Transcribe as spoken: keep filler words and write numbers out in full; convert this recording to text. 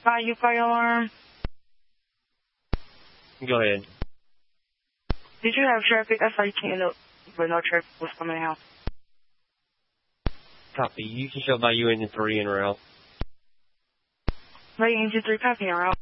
Bayou fire alarm. Go ahead. Did you have traffic? I saw you can't look, but no traffic was coming out. Copy. You can show Bayou Engine three en route. Bayou Engine three, copy en route.